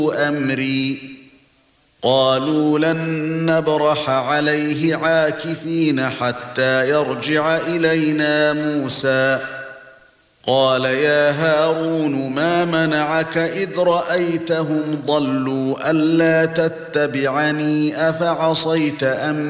أمري قالوا لن نبرح عليه عاكفين حتى يرجع إلينا موسى قال يا هارون ما منعك إذ رأيتهم ضلوا ألا تتبعني أفعصيت أمري